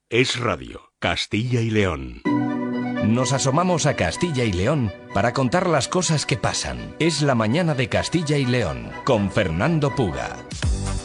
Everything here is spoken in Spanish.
Es Radio, Castilla y León. Nos asomamos a Castilla y León para contar las cosas que pasan. Es la mañana de Castilla y León, con Fernando Puga.